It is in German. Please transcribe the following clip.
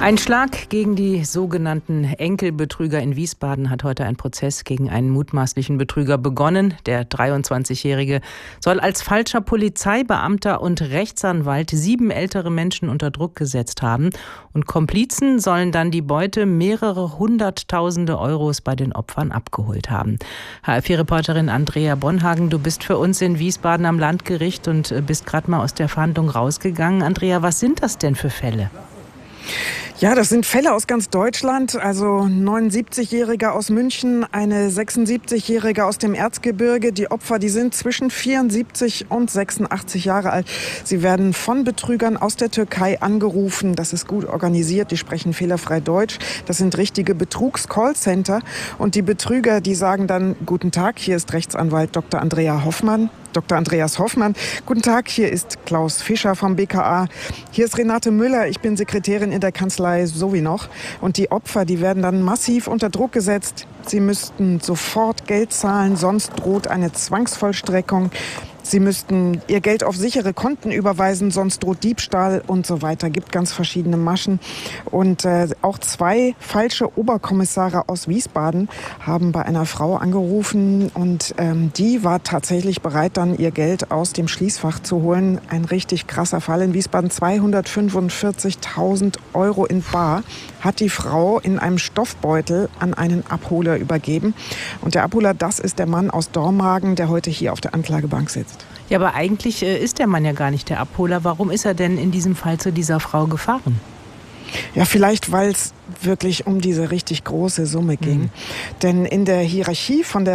Ein Schlag gegen die sogenannten Enkelbetrüger in Wiesbaden hat heute ein Prozess gegen einen mutmaßlichen Betrüger begonnen. Der 23-Jährige soll als falscher Polizeibeamter und Rechtsanwalt 7 ältere Menschen unter Druck gesetzt haben. Und Komplizen sollen dann die Beute mehrere hunderttausende Euros bei den Opfern abgeholt haben. HR4-Reporterin Andrea Bonhagen, du bist für uns in Wiesbaden am Landgericht und bist gerade mal aus der Verhandlung rausgegangen. Andrea, was sind das denn für Fälle? Ja, das sind Fälle aus ganz Deutschland. Also 79-Jähriger aus München, eine 76-Jährige aus dem Erzgebirge. Die Opfer, die sind zwischen 74 und 86 Jahre alt. Sie werden von Betrügern aus der Türkei angerufen. Das ist gut organisiert. Die sprechen fehlerfrei Deutsch. Das sind richtige Betrugs-Callcenter. Und die Betrüger, die sagen dann: Guten Tag, hier ist Rechtsanwalt Dr. Andreas Hoffmann. Guten Tag, hier ist Klaus Fischer vom BKA. Hier ist Renate Müller, ich bin Sekretärin in der Kanzlei so wie noch. Und die Opfer, die werden dann massiv unter Druck gesetzt. Sie müssten sofort Geld zahlen, sonst droht eine Zwangsvollstreckung. Sie müssten ihr Geld auf sichere Konten überweisen, sonst droht Diebstahl und so weiter. Gibt ganz verschiedene Maschen. Und auch 2 falsche Oberkommissare aus Wiesbaden haben bei einer Frau angerufen und die war tatsächlich bereit, dann ihr Geld aus dem Schließfach zu holen. Ein richtig krasser Fall in Wiesbaden. 245.000 Euro in bar hat die Frau in einem Stoffbeutel an einen Abholer übergeben. Und der Abholer, das ist der Mann aus Dormagen, der heute hier auf der Anklagebank sitzt. Ja, aber eigentlich ist der Mann ja gar nicht der Abholer. Warum ist er denn in diesem Fall zu dieser Frau gefahren? Ja, vielleicht, weil es wirklich um diese richtig große Summe ging. Denn in der Hierarchie von der